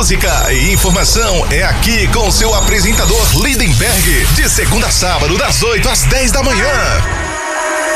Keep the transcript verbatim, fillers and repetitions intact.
música e informação é aqui com seu apresentador Lindenberg, de segunda a sábado, das oito às dez da manhã.